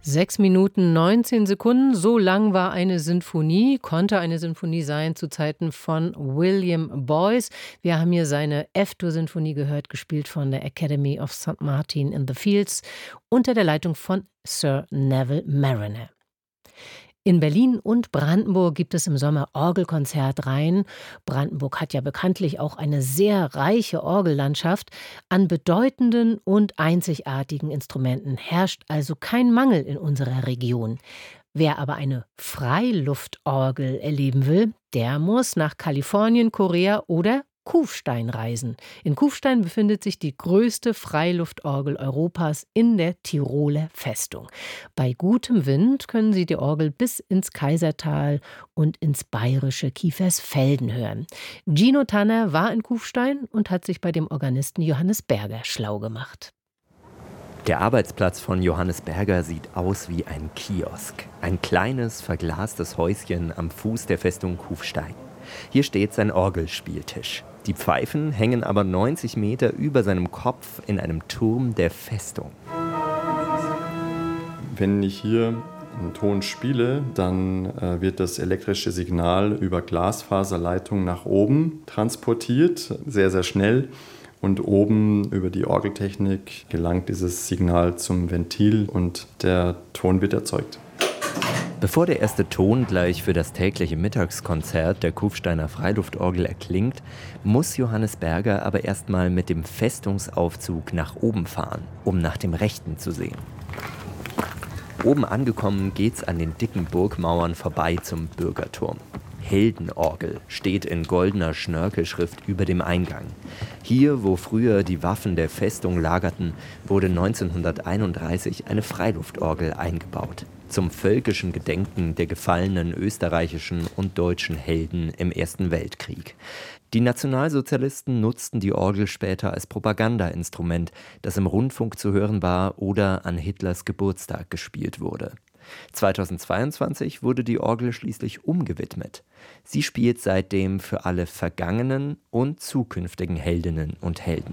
6 Minuten 19 Sekunden, so lang war eine Sinfonie, konnte eine Sinfonie sein zu Zeiten von William Boyce. Wir haben hier seine F-Dur-Sinfonie gehört, gespielt von der Academy of St. Martin in the Fields unter der Leitung von Sir Neville Marriner. In Berlin und Brandenburg gibt es im Sommer Orgelkonzertreihen. Brandenburg hat ja bekanntlich auch eine sehr reiche Orgellandschaft. An bedeutenden und einzigartigen Instrumenten herrscht also kein Mangel in unserer Region. Wer aber eine Freiluftorgel erleben will, der muss nach Kalifornien, Korea oder Kufstein reisen. In Kufstein befindet sich die größte Freiluftorgel Europas in der Tiroler Festung. Bei gutem Wind können Sie die Orgel bis ins Kaisertal und ins bayerische Kiefersfelden hören. Gino Tanner war in Kufstein und hat sich bei dem Organisten Johannes Berger schlau gemacht. Der Arbeitsplatz von Johannes Berger sieht aus wie ein Kiosk. Ein kleines, verglastes Häuschen am Fuß der Festung Kufstein. Hier steht sein Orgelspieltisch. Die Pfeifen hängen aber 90 Meter über seinem Kopf in einem Turm der Festung. Wenn ich hier einen Ton spiele, dann wird das elektrische Signal über Glasfaserleitung nach oben transportiert, sehr, sehr schnell. Und oben über die Orgeltechnik gelangt dieses Signal zum Ventil und der Ton wird erzeugt. Bevor der erste Ton gleich für das tägliche Mittagskonzert der Kufsteiner Freiluftorgel erklingt, muss Johannes Berger aber erstmal mit dem Festungsaufzug nach oben fahren, um nach dem Rechten zu sehen. Oben angekommen geht's an den dicken Burgmauern vorbei zum Bürgerturm. Heldenorgel steht in goldener Schnörkelschrift über dem Eingang. Hier, wo früher die Waffen der Festung lagerten, wurde 1931 eine Freiluftorgel eingebaut. Zum völkischen Gedenken der gefallenen österreichischen und deutschen Helden im Ersten Weltkrieg. Die Nationalsozialisten nutzten die Orgel später als Propagandainstrument, das im Rundfunk zu hören war oder an Hitlers Geburtstag gespielt wurde. 2022 wurde die Orgel schließlich umgewidmet. Sie spielt seitdem für alle vergangenen und zukünftigen Heldinnen und Helden.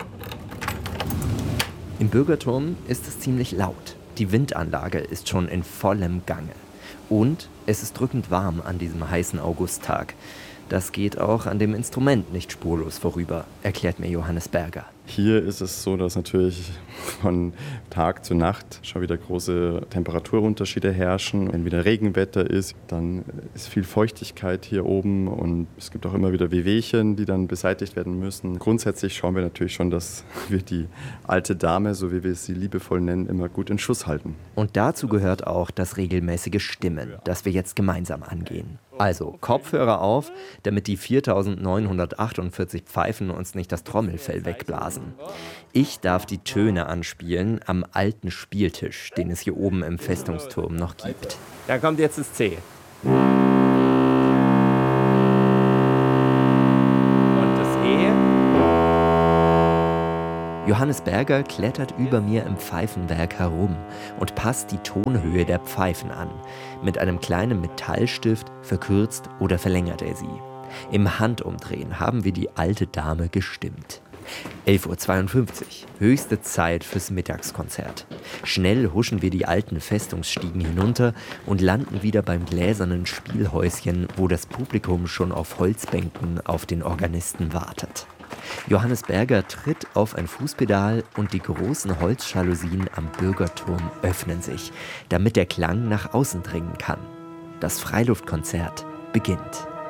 Im Bürgerturm ist es ziemlich laut. Die Windanlage ist schon in vollem Gange. Und es ist drückend warm an diesem heißen Augusttag. Das geht auch an dem Instrument nicht spurlos vorüber, erklärt mir Johannes Berger. Hier ist es so, dass natürlich von Tag zu Nacht schon wieder große Temperaturunterschiede herrschen. Wenn wieder Regenwetter ist, dann ist viel Feuchtigkeit hier oben und es gibt auch immer wieder Wehwehchen, die dann beseitigt werden müssen. Grundsätzlich schauen wir natürlich schon, dass wir die alte Dame, so wie wir sie liebevoll nennen, immer gut in Schuss halten. Und dazu gehört auch das regelmäßige Stimmen, das wir jetzt gemeinsam angehen. Also Kopfhörer auf, damit die 4.948 Pfeifen uns nicht das Trommelfell wegblasen. Ich darf die Töne anspielen am alten Spieltisch, den es hier oben im Festungsturm noch gibt. Dann kommt jetzt das C. Johannes Berger klettert über mir im Pfeifenwerk herum und passt die Tonhöhe der Pfeifen an. Mit einem kleinen Metallstift verkürzt oder verlängert er sie. Im Handumdrehen haben wir die alte Dame gestimmt. 11.52 Uhr, höchste Zeit fürs Mittagskonzert. Schnell huschen wir die alten Festungsstiegen hinunter und landen wieder beim gläsernen Spielhäuschen, wo das Publikum schon auf Holzbänken auf den Organisten wartet. Johannes Berger tritt auf ein Fußpedal und die großen Holzjalousien am Bürgerturm öffnen sich, damit der Klang nach außen dringen kann. Das Freiluftkonzert beginnt.